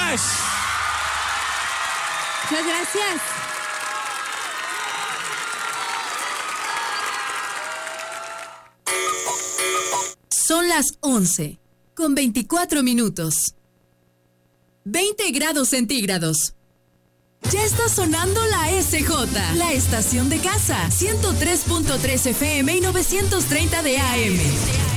Flash. Muchas gracias. Son las 11:24. 20 grados centígrados. Ya está sonando la SJ, la estación de casa, 103.3 FM y 930 de AM.